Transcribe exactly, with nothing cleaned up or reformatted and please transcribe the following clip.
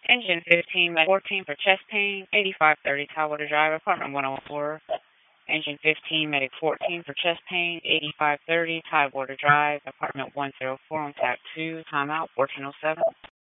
Engine fifteen, med fourteen for chest pain, eighty-five thirty Tidewater Drive, apartment one oh four. Engine fifteen, medic fourteen for chest pain, eighty-five thirty Tidewater Drive, apartment one oh four on tap two, timeout fourteen oh seven.